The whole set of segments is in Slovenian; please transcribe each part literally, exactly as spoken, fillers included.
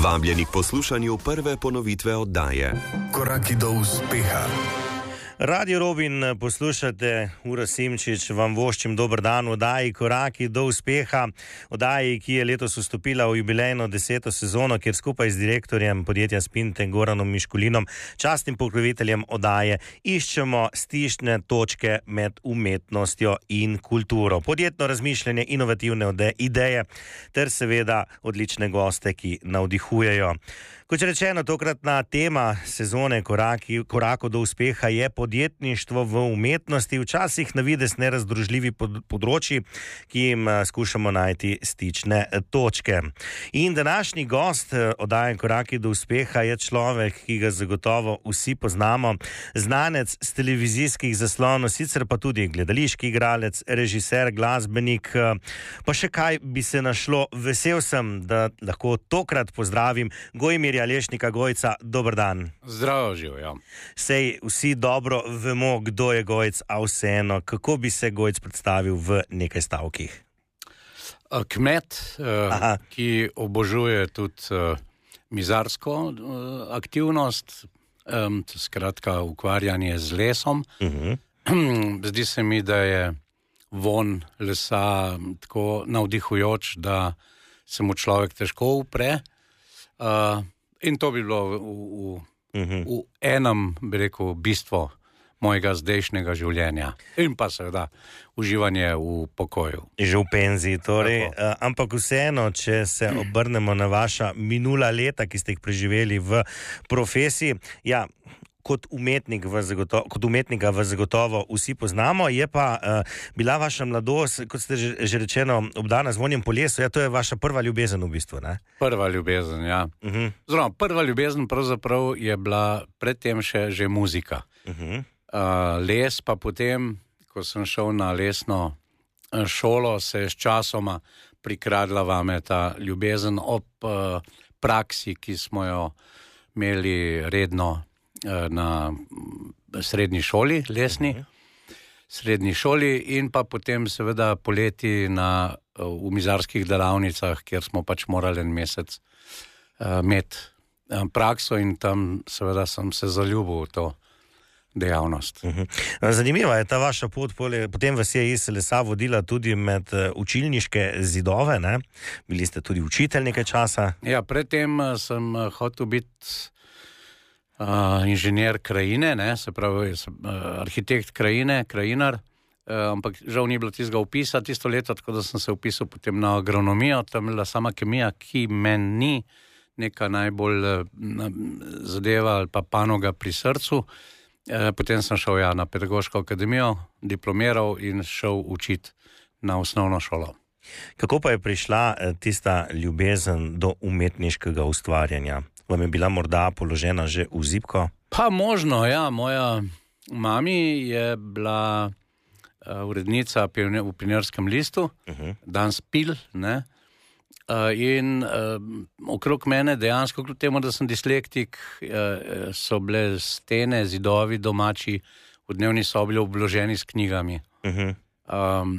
Vabljeni k poslušanju prve ponovitve oddaje Koraki do uspeha. Radio Robin poslušate, Ura Simčič, vam voščim dober dan v oddaji Koraki do uspeha, oddaji, ki je letos vstopila v jubilejno deseto sezono, kjer skupaj z direktorjem podjetja Spinte Goranom Miškulinom, častnim pokroviteljem oddaje, iščemo stične točke med umetnostjo in kulturo, podjetno razmišljanje, inovativne ideje ter seveda odlične goste, ki navdihujejo. Kot rečeno, tokratna tema sezone Koraki, Korakov do uspeha je podjetništvo v umetnosti, včasih na videz nerazdružljivi pod, področji, ki jim skušamo najti stične točke. In današnji gost oddaje Koraki do uspeha je človek, ki ga zagotovo vsi poznamo, znanec s televizijskih zaslonov, sicer pa tudi gledališki igralec, režiser, glasbenik, pa še kaj bi se našlo. Vesel sem, da lahko tokrat pozdravim Gojmirja Lešnika. Gojca, dober dan. Zdravo živijo. Sej vsi dobro vemo, kdo je Gojc, a vseeno, kako bi se Gojc predstavil v nekaj stavkih? Kmet, Aha. ki obožuje tudi mizarsko aktivnost, skratka ukvarjanje z lesom. Uh-huh. Zdi se mi, da je von lesa tako navdihujoč, da se mu človek težko upre. In to bi bilo v, v, uh-huh. v enem, bi rekel, bistvo mojega zdajšnjega življenja. In pa seveda uživanje v pokoju. Že v penziji, torej. Uh, ampak vseeno, če se obrnemo na vaša minula leta, ki ste jih preživeli v profesiji, ja, kot umetnik vas zagotovo, kot umetnika vas zagotovo vsi poznamo, je pa uh, bila vaša mladost, kot ste že, že rečeno, obdana z vonjem po lesu, ja, to je vaša prva ljubezen v bistvu, ne? Prva ljubezen, ja. Uh-huh. Zdaj, prva ljubezen pravzaprav je bila predtem še že muzika. Uh-huh. Uh, les pa potem, ko sem šel na lesno šolo, se je s časoma prikradla vame ta ljubezen ob uh, praksi, ki smo jo imeli redno na srednji šoli, lesni, srednji šoli in pa potem seveda poleti na, v mizarskih delavnicah, kjer smo pač morali en mesec uh, imeti um, prakso in tam seveda sem se zaljubil v to dejavnost. Zanimiva je ta vaša pot, potem vas je iz lesa vodila tudi med učilniške zidove, ne? Bili ste tudi učitelj nekaj časa. Ja, predtem sem hotel biti Uh, inženir krajine, ne, se pravi uh, arhitekt krajine, krajinar, uh, ampak žal ni bilo tistega upisa tisto leto, tako da sem se upisal potem na agronomijo, tam je bila sama kemija, ki meni ni neka najbolj uh, zadeva ali pa panoga pri srcu. Uh, potem sem šel ja, na pedagoško akademijo, diplomiral in šel učiti na osnovno šolo. Kako pa je prišla tista ljubezen do umetniškega ustvarjanja? Vam je bila morda položena že v zibko? Pa možno, ja. Moja mami je bila uh, urednica v Pionierskem listu, uh-huh. Dan Spil, ne. Uh, in uh, okrog mene dejansko, kljub temu, da sem dislektik, uh, so bile stene, zidovi domači v dnevni sobi obloženi s knjigami. Uh-huh. Um,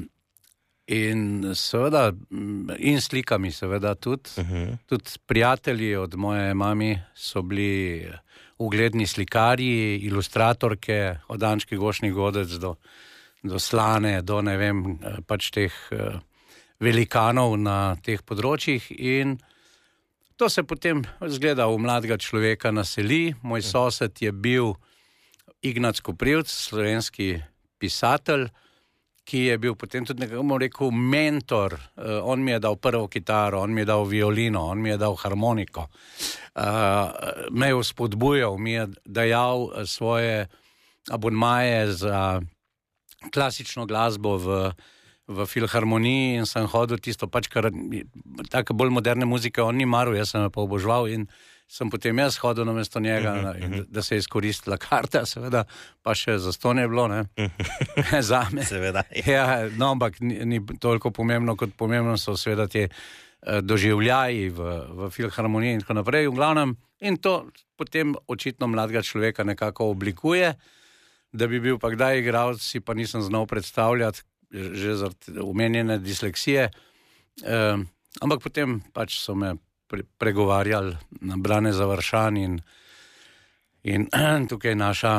In seveda, in slikami seveda tudi, uh-huh. tudi prijatelji od moje mami so bili ugledni slikarji, ilustratorke, od Ančke Gošni Godec do, do Slane, do ne vem, pač teh uh, velikanov na teh področjih in to se potem zgleda v mladega človeka naseli. Moj sosed je bil Ignac Koprivc, slovenski pisatelj, ki je bil potem tudi nekako rekel mentor. Uh, on mi je dal prvo kitaro, on mi je dal violino, on mi je dal harmoniko. Uh, me je spodbujal, mi je dajal svoje abonmaje za klasično glasbo v, v filharmoniji in sem hodil tisto pač, kar tako bolj moderne muzike on ni maral, jaz sem jo pa obožval in sem potem jaz hodil namesto njega, uh-huh, in, da se je izkoristila karta, seveda, pa še za sto ne bilo, ne, uh-huh. Zame. Seveda. Ja, no, ampak ni, ni toliko pomembno, kot pomembno so seveda te uh, doživljaji v, v filharmoniji in tako naprej, v glavnem, in to potem očitno mladega človeka nekako oblikuje, da bi bil pa kdaj igralec, si pa nisem znal predstavljati, že zaradi omenjene disleksije, um, ampak potem pač so me pre, pregovarjali na Brane Završan in, in tukaj naša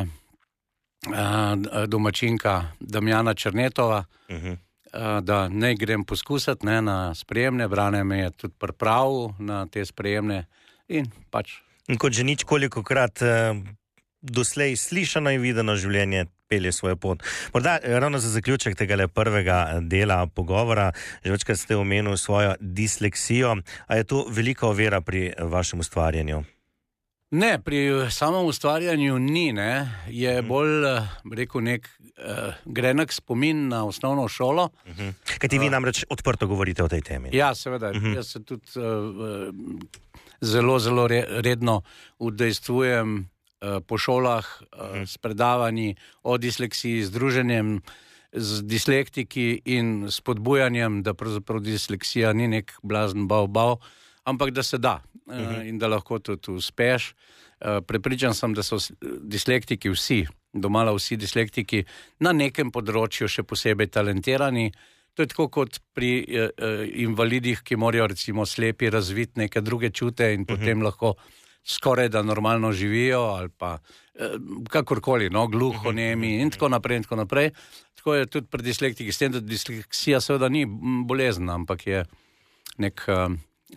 uh, domačinka Damjana Černetova, uh-huh. uh, da ne grem poskusiti ne, na sprejemne. Brane me je tudi pripravil na te sprejemne in pač. In kot že nič kolikokrat uh, doslej slišano in videno življenje pelje svojo pot. Morda ravno za zaključek tega prvega dela pogovora, že večkrat ste omenili svojo disleksijo, a je to velika ovira pri vašem ustvarjanju? Ne, pri samem ustvarjanju ni, ne. Je uh-huh. bolj, rekel, nek uh, grenek spomin na osnovno šolo. Uh-huh. Kaj ti vi namreč odprto govorite o tej temi? Ja, seveda. Uh-huh. Jaz se tudi uh, zelo, zelo re, redno udejstvujem po šolah uh, s predavanji o disleksiji, z druženjem z dislektiki in spodbujanjem, da pravzaprav disleksija ni nek blazen bav-bav, ampak da se da uh, uh-huh. in da lahko tudi uspeš. Uh, prepričan sem, da so dislektiki vsi, domala vsi dislektiki, na nekem področju še posebej talentirani. To je tako kot pri uh, uh, invalidih, ki morajo recimo slepi razviti neke druge čute in uh-huh. potem lahko skoraj da normalno živijo ali pa eh, kakorkoli, no, gluhonemi in tako naprej in tako naprej. Tako je tudi pri dislektiki, s tem, da disleksija seveda ni bolezen, ampak je nek, uh,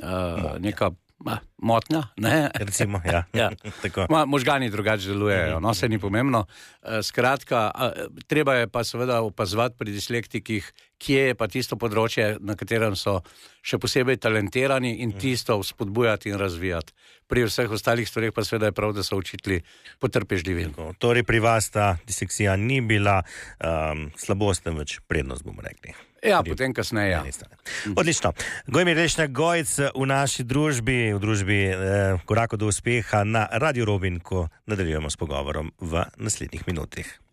neka uh, motnja, ne? Recimo, ja. ja. Tako. Ma, možgani drugače delujejo, no, se ni pomembno. Uh, skratka, uh, treba je pa seveda opazovati pri dislektiki, kje je pa tisto področje, na katerem so še posebej talentirani in tisto spodbujati in razvijati. Pri vseh ostalih stvareh pa seveda je prav, da so učitelji potrpežljivi. Torej pri vas ta disleksija ni bila um, slabost, temveč prednost, bomo rekli. Ja, pri... potem kasneje. Ja. Odlično. Gojmir Lešnak Gojc v naši družbi, v družbi eh, Koraku do uspeha na Radio Robin, ko nadaljujemo s pogovorom v naslednjih minutih.